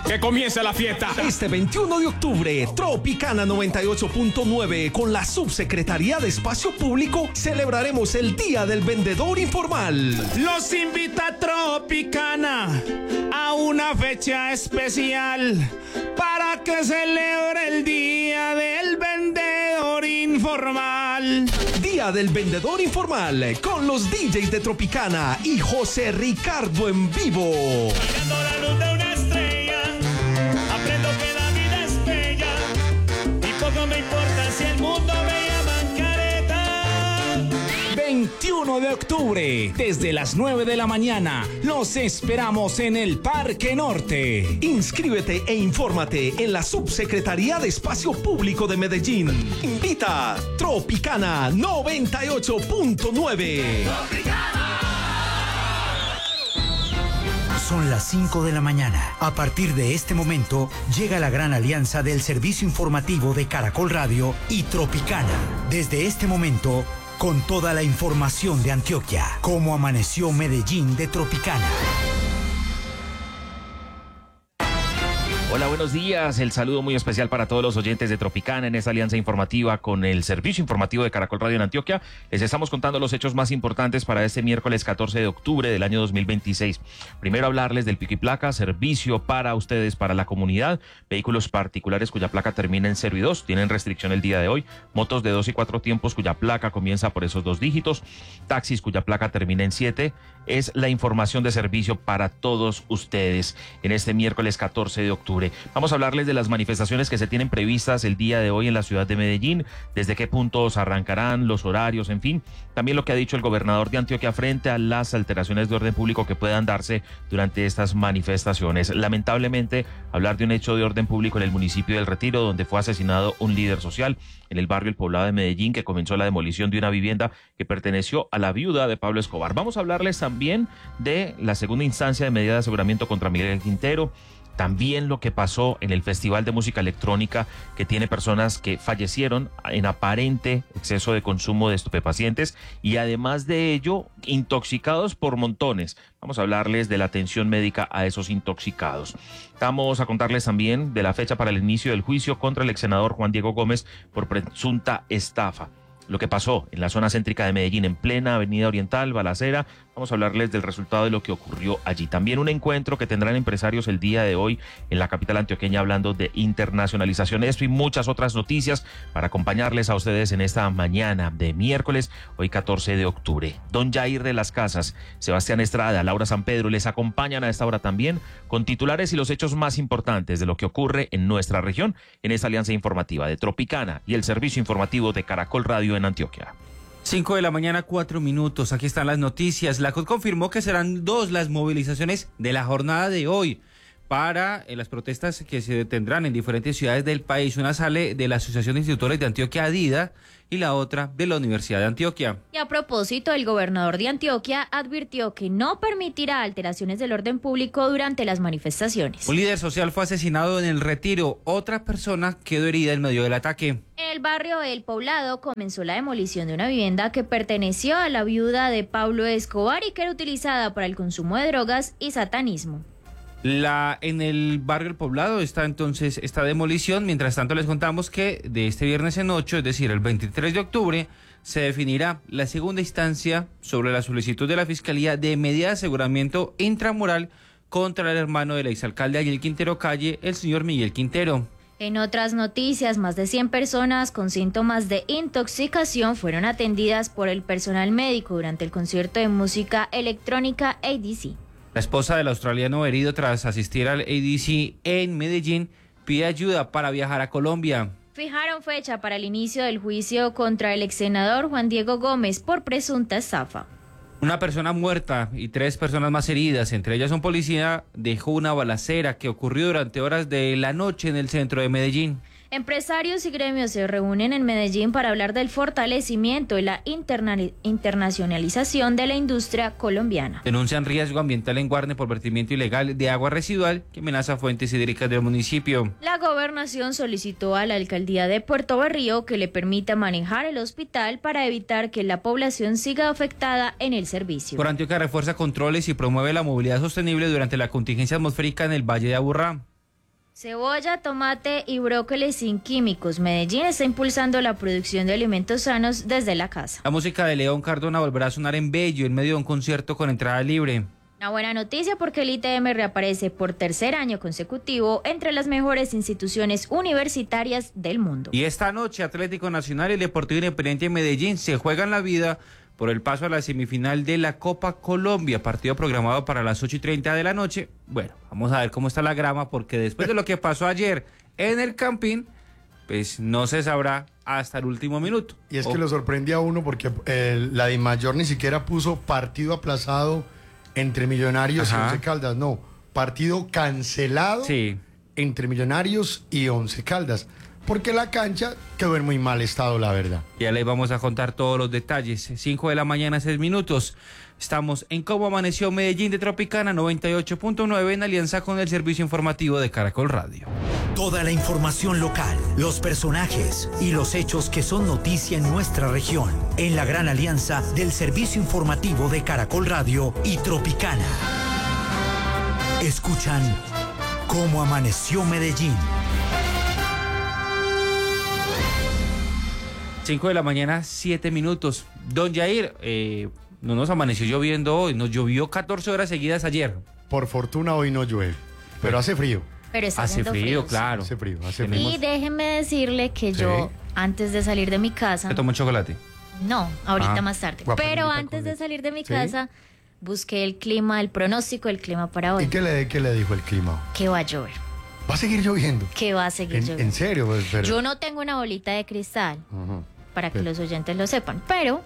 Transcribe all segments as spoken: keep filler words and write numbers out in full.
Que comience la fiesta. Este veintiuno de octubre, Tropicana noventa y ocho punto nueve con la Subsecretaría de Espacio Público celebraremos el Día del Vendedor Informal. Los invita Tropicana a una fecha especial para que celebre el Día del Vendedor Informal. Día del Vendedor Informal con los D Js de Tropicana y José Ricardo en vivo. Pagando la luz de una estrella, aprendo que la vida es bella y poco me importa si el mundo me llama careta. veintiuno de octubre, desde las nueve de la mañana, los esperamos en el Parque Norte. Inscríbete e infórmate en la Subsecretaría de Espacio Público de Medellín. Invita Tropicana noventa y ocho punto nueve. Son las cinco de la mañana. A partir de este momento, llega la gran alianza del servicio informativo de Caracol Radio y Tropicana. Desde este momento, con toda la información de Antioquia. Cómo amaneció Medellín de Tropicana. Hola, buenos días. El saludo muy especial para todos los oyentes de Tropicana en esta alianza informativa con el servicio informativo de Caracol Radio en Antioquia. Les estamos contando los hechos más importantes para este miércoles catorce de octubre del año dos mil veintiséis. Primero hablarles del pico y placa, servicio para ustedes, para la comunidad. Vehículos particulares cuya placa termina en cero y dos tienen restricción el día de hoy. Motos de dos y cuatro tiempos cuya placa comienza por esos dos dígitos. Taxis cuya placa termina en siete. Es la información de servicio para todos ustedes en este miércoles catorce de octubre. Vamos a hablarles de las manifestaciones que se tienen previstas el día de hoy en la ciudad de Medellín, desde qué puntos arrancarán, los horarios, en fin. También lo que ha dicho el gobernador de Antioquia frente a las alteraciones de orden público que puedan darse durante estas manifestaciones. Lamentablemente, hablar de un hecho de orden público en el municipio del Retiro, donde fue asesinado un líder social en el barrio El Poblado de Medellín, que comenzó la demolición de una vivienda que perteneció a la viuda de Pablo Escobar. Vamos a hablarles también de la segunda instancia de medida de aseguramiento contra Miguel Quintero. También lo que pasó en el Festival de Música Electrónica, que tiene personas que fallecieron en aparente exceso de consumo de estupefacientes y además de ello, intoxicados por montones. Vamos a hablarles de la atención médica a esos intoxicados. Vamos a contarles también de la fecha para el inicio del juicio contra el ex senador Juan Diego Gómez por presunta estafa. Lo que pasó en la zona céntrica de Medellín, en plena avenida Oriental, balacera. Vamos a hablarles del resultado de lo que ocurrió allí. También un encuentro que tendrán empresarios el día de hoy en la capital antioqueña hablando de internacionalización. Esto y muchas otras noticias para acompañarles a ustedes en esta mañana de miércoles, hoy catorce de octubre. Don Jair de las Casas, Sebastián Estrada, Laura San Pedro les acompañan a esta hora también con titulares y los hechos más importantes de lo que ocurre en nuestra región en esta alianza informativa de Tropicana y el servicio informativo de Caracol Radio en Antioquia. cinco de la mañana, cuatro minutos. Aquí están las noticias. La C O T confirmó que serán dos las movilizaciones de la jornada de hoy para eh, las protestas que se detendrán en diferentes ciudades del país. Una sale de la Asociación de Institutores de Antioquia, ADIDA, y la otra de la Universidad de Antioquia. Y a propósito, el gobernador de Antioquia advirtió que no permitirá alteraciones del orden público durante las manifestaciones. Un líder social fue asesinado en el Retiro. Otra persona quedó herida en medio del ataque. En el barrio El Poblado comenzó la demolición de una vivienda que perteneció a la viuda de Pablo Escobar y que era utilizada para el consumo de drogas y satanismo. La, en el barrio El Poblado está entonces esta demolición. Mientras tanto les contamos que de este viernes en ocho, es decir, el veintitrés de octubre, se definirá la segunda instancia sobre la solicitud de la Fiscalía de medida de aseguramiento intramural contra el hermano del exalcalde Daniel Quintero Calle, el señor Miguel Quintero. En otras noticias, más de cien personas con síntomas de intoxicación fueron atendidas por el personal médico durante el concierto de música electrónica A D C. La esposa del australiano herido tras asistir al A D C en Medellín pide ayuda para viajar a Colombia. Fijaron fecha para el inicio del juicio contra el ex senador Juan Diego Gómez por presunta estafa. Una persona muerta y tres personas más heridas, entre ellas un policía, dejó una balacera que ocurrió durante horas de la noche en el centro de Medellín. Empresarios y gremios se reúnen en Medellín para hablar del fortalecimiento y la interna- internacionalización de la industria colombiana. Denuncian riesgo ambiental en Guarne por vertimiento ilegal de agua residual que amenaza fuentes hídricas del municipio. La gobernación solicitó a la alcaldía de Puerto Berrío que le permita manejar el hospital para evitar que la población siga afectada en el servicio. Por Antioquia refuerza controles y promueve la movilidad sostenible durante la contingencia atmosférica en el Valle de Aburrá. Cebolla, tomate y brócoli sin químicos. Medellín está impulsando la producción de alimentos sanos desde la casa. La música de León Cardona volverá a sonar en Bello en medio de un concierto con entrada libre. Una buena noticia porque el I T M reaparece por tercer año consecutivo entre las mejores instituciones universitarias del mundo. Y esta noche Atlético Nacional y el Deportivo Independiente de Medellín se juegan la vida por el paso a la semifinal de la Copa Colombia, partido programado para las ocho y treinta de la noche. Bueno, vamos a ver cómo está la grama, porque después de lo que pasó ayer en el Campín, pues no se sabrá hasta el último minuto. Y es oh. que lo sorprende a uno porque eh, la DIMAYOR ni siquiera puso partido aplazado entre Millonarios Ajá. y Once Caldas, no, partido cancelado sí. entre Millonarios y Once Caldas. Porque la cancha quedó en muy mal estado, la verdad. Ya les vamos a contar todos los detalles. cinco de la mañana, seis minutos. Estamos en Cómo Amaneció Medellín de Tropicana noventa y ocho punto nueve en alianza con el servicio informativo de Caracol Radio. Toda la información local, los personajes y los hechos que son noticia en nuestra región. En la gran alianza del servicio informativo de Caracol Radio y Tropicana. Escuchan Cómo Amaneció Medellín. cinco de la mañana, siete minutos. Don Jair, eh, no nos amaneció lloviendo hoy, nos llovió catorce horas seguidas ayer. Por fortuna hoy no llueve, pero hace frío. Pero está Hace haciendo frío, frío, claro. Hace frío, hace frío. Tenemos- Y déjeme decirle que Sí. yo, antes de salir de mi casa, ¿Se tomó chocolate? no, ahorita Ah. más tarde, Guapa, pero bonita, antes con de leche. salir de mi Sí. casa, busqué el clima, el pronóstico del clima para hoy. ¿Y qué le, qué le dijo el clima? Que va a llover, ¿Va a seguir lloviendo? que va a seguir ¿En, lloviendo. en serio? Pues, pero- Yo no tengo una bolita de cristal, Ujú. para que Pero- los oyentes lo sepan, pero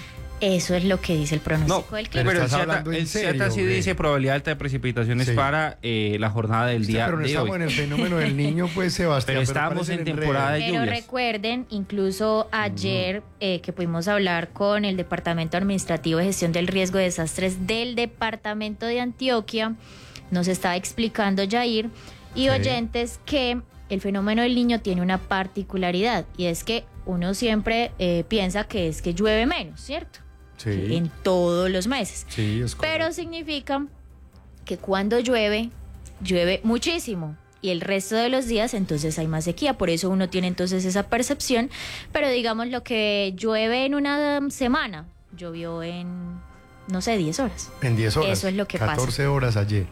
eso es lo que dice el pronóstico No, del pero, clima. Pero el estás CIATA, hablando en el CIATA serio, sí güey. dice probabilidad alta de precipitaciones Sí. para eh, la jornada del Sí, día pero no de estamos hoy. en el fenómeno del niño, pues, Sebastián. Pero estamos parecen en temporada de enredos. Pero lluvias. recuerden, incluso ayer eh, que pudimos hablar con el Departamento Administrativo de Gestión del Riesgo de Desastres del Departamento de Antioquia, nos estaba explicando Jair y Sí. oyentes que el fenómeno del niño tiene una particularidad y es que uno siempre eh, piensa que es que llueve menos, ¿cierto? Sí, En todos los meses. sí, es Pero correcto. significa que cuando llueve, llueve muchísimo. Y el resto de los días entonces hay más sequía, por eso uno tiene entonces esa percepción, pero digamos lo que llueve en una semana, llovió en, no sé, diez horas. En diez horas. Eso es lo que pasa. catorce horas ayer.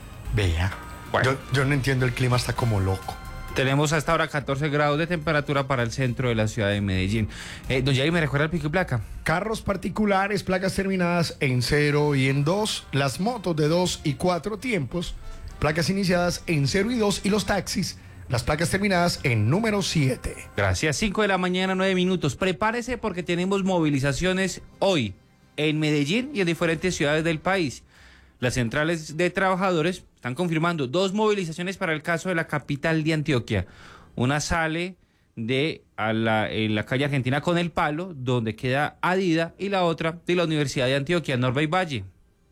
Vea. Bueno. Yo, yo no entiendo, el clima está como loco. Tenemos hasta ahora catorce grados de temperatura para el centro de la ciudad de Medellín. Eh, don Jair, ¿me recuerda el pico y placa? Carros particulares, placas terminadas en cero y en dos, las motos de dos y cuatro tiempos, placas iniciadas en cero y dos, y los taxis, las placas terminadas en número siete. Gracias. cinco de la mañana, nueve minutos. Prepárese porque tenemos movilizaciones hoy en Medellín y en diferentes ciudades del país. Las centrales de trabajadores están confirmando dos movilizaciones para el caso de la capital de Antioquia. Una sale de a la, en la calle Argentina con el Palo, donde queda Adida, y la otra de la Universidad de Antioquia, Norberry Valle.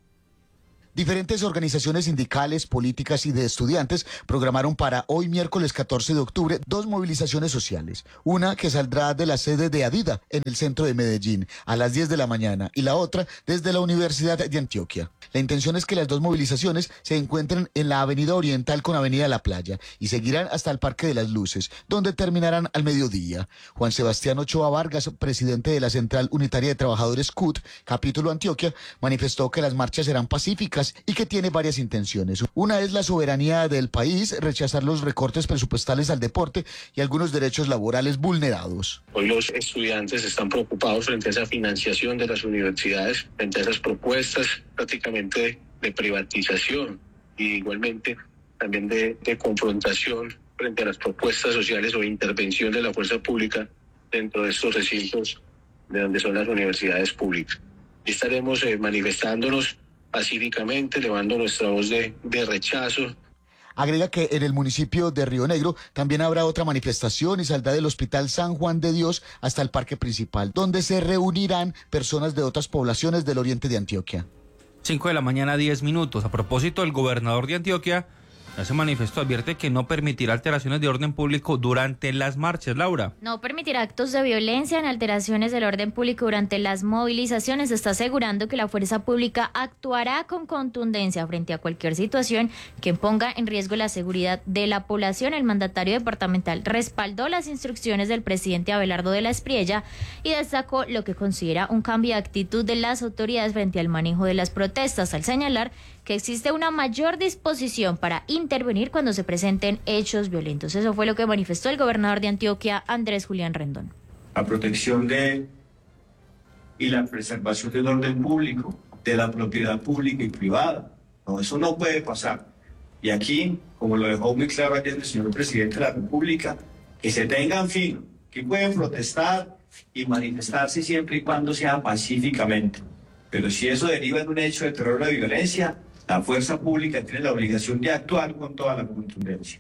Diferentes organizaciones sindicales, políticas y de estudiantes programaron para hoy miércoles catorce de octubre dos movilizaciones sociales. Una que saldrá de la sede de Adida en el centro de Medellín a las diez de la mañana y la otra desde la Universidad de Antioquia. La intención es que las dos movilizaciones se encuentren en la Avenida Oriental con Avenida La Playa y seguirán hasta el Parque de las Luces, donde terminarán al mediodía. Juan Sebastián Ochoa Vargas, presidente de la Central Unitaria de Trabajadores C U T, capítulo Antioquia, manifestó que las marchas serán pacíficas y que tiene varias intenciones. Una es la soberanía del país, rechazar los recortes presupuestales al deporte y algunos derechos laborales vulnerados. Hoy los estudiantes están preocupados frente a esa financiación de las universidades, frente a esas propuestas prácticamente de privatización y igualmente también de, de confrontación frente a las propuestas sociales o intervención de la fuerza pública dentro de estos recintos de donde son las universidades públicas. Y estaremos eh, manifestándonos pacíficamente, elevando nuestra voz de, de rechazo. Agrega que en el municipio de Río Negro también habrá otra manifestación y saldrá del Hospital San Juan de Dios hasta el Parque Principal, donde se reunirán personas de otras poblaciones del oriente de Antioquia. cinco de la mañana, diez minutos. A propósito, el gobernador de Antioquia Ya se manifestó, advierte que no permitirá alteraciones de orden público durante las marchas, Laura. No permitirá actos de violencia en alteraciones del orden público durante las movilizaciones. Está asegurando que la fuerza pública actuará con contundencia frente a cualquier situación que ponga en riesgo la seguridad de la población. El mandatario departamental respaldó las instrucciones del presidente Abelardo de la Espriella y destacó lo que considera un cambio de actitud de las autoridades frente al manejo de las protestas, al señalar que existe una mayor disposición para intervenir cuando se presenten hechos violentos. Eso fue lo que manifestó el gobernador de Antioquia, Andrés Julián Rendón. La protección de y la preservación del orden público, de la propiedad pública y privada. No, eso no puede pasar. Y aquí, como lo dejó muy claro ayer el señor presidente de la República, que se tengan fino, que pueden protestar y manifestarse siempre y cuando sea pacíficamente. Pero si eso deriva en un hecho de terror o de violencia, la fuerza pública tiene la obligación de actuar con toda la contundencia.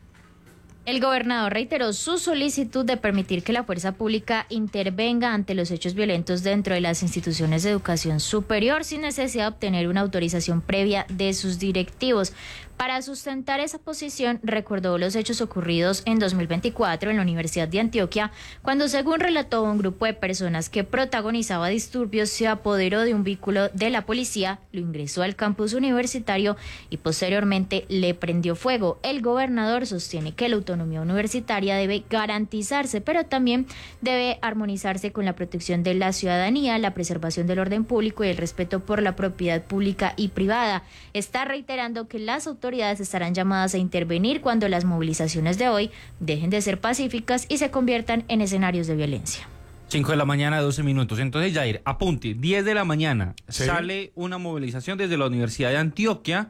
El gobernador reiteró su solicitud de permitir que la fuerza pública intervenga ante los hechos violentos dentro de las instituciones de educación superior sin necesidad de obtener una autorización previa de sus directivos. Para sustentar esa posición, recordó los hechos ocurridos en dos mil veinticuatro en la Universidad de Antioquia, cuando, según relató, un grupo de personas que protagonizaba disturbios se apoderó de un vehículo de la policía, lo ingresó al campus universitario y posteriormente le prendió fuego. El gobernador sostiene que la autonomía universitaria debe garantizarse, pero también debe armonizarse con la protección de la ciudadanía, la preservación del orden público y el respeto por la propiedad pública y privada. Está reiterando que las autoridades autoridades estarán llamadas a intervenir cuando las movilizaciones de hoy dejen de ser pacíficas y se conviertan en escenarios de violencia. cinco de la mañana, doce minutos. Entonces, Jair, apunte, diez de la mañana, ¿sí? Sale una movilización desde la Universidad de Antioquia,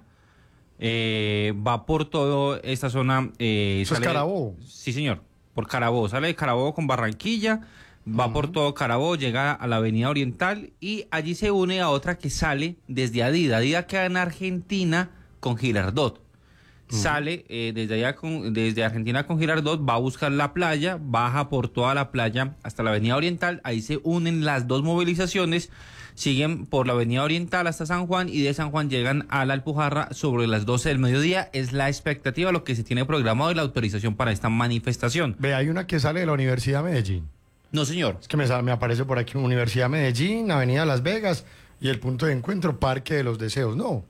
eh, va por toda esta zona. Eh, ¿Eso sale, es Carabobo? Sí, señor, por Carabobo, sale de Carabobo con Barranquilla, va uh-huh. por todo Carabobo, llega a la Avenida Oriental y allí se une a otra que sale desde Adida. Adida queda en Argentina con Girardot. Uh-huh. Sale eh, desde allá con, desde Argentina con Girardot, va a buscar la playa, baja por toda la playa hasta la Avenida Oriental, ahí se unen las dos movilizaciones, siguen por la Avenida Oriental hasta San Juan y de San Juan llegan a la Alpujarra sobre las doce del mediodía. Es la expectativa, lo que se tiene programado y la autorización para esta manifestación. Ve, hay una que sale de la Universidad de Medellín. No, señor. Es que me, me aparece por aquí Universidad de Medellín, Avenida Las Vegas y el punto de encuentro Parque de los Deseos, ¿no?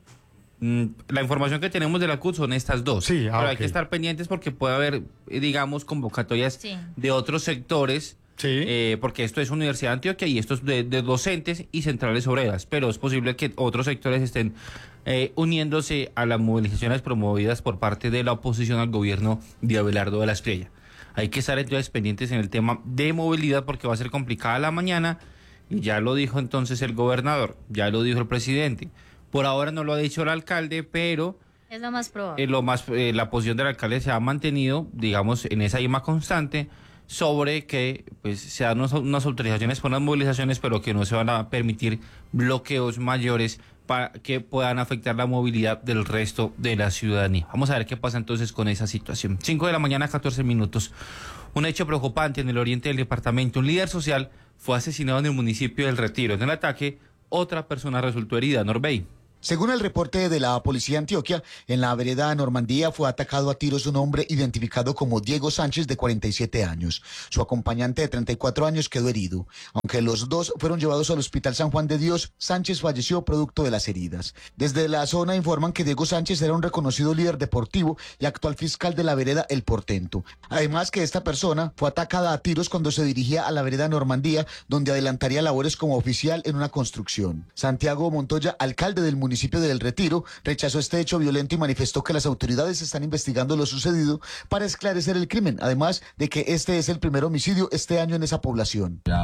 La información que tenemos de la C U T son estas dos. Sí, ah, pero okay. hay que estar pendientes porque puede haber, digamos, convocatorias sí. de otros sectores, sí. eh, porque esto es Universidad de Antioquia y esto es de, de docentes y centrales obreras, pero es posible que otros sectores estén eh, uniéndose a las movilizaciones promovidas por parte de la oposición al gobierno de Abelardo de la Espriella. Hay que estar entonces pendientes en el tema de movilidad porque va a ser complicada la mañana y ya lo dijo entonces el gobernador, ya lo dijo el presidente. Por ahora no lo ha dicho el alcalde, pero es lo más probable. Eh, lo más, eh, la posición del alcalde se ha mantenido, digamos, en esa misma constante sobre que pues se dan unas, unas autorizaciones por las movilizaciones, pero que no se van a permitir bloqueos mayores para que puedan afectar la movilidad del resto de la ciudadanía. Vamos a ver qué pasa entonces con esa situación. cinco de la mañana, catorce minutos. Un hecho preocupante en el oriente del departamento. Un líder social fue asesinado en el municipio del Retiro. En el ataque, otra persona resultó herida. Norbey. Según el reporte de la policía de Antioquia, en la vereda Normandía fue atacado a tiros un hombre identificado como Diego Sánchez, de cuarenta y siete años. Su acompañante de treinta y cuatro años quedó herido. Aunque los dos fueron llevados al Hospital San Juan de Dios, Sánchez falleció producto de las heridas. Desde la zona informan que Diego Sánchez era un reconocido líder deportivo y actual fiscal de la vereda El Portento. Además que esta persona fue atacada a tiros cuando se dirigía a la vereda Normandía, donde adelantaría labores como oficial en una construcción. Santiago Montoya, alcalde del municipio, municipio del Retiro, rechazó este hecho violento y manifestó que las autoridades están investigando lo sucedido para esclarecer el crimen, además de que este es el primer homicidio este año en esa población.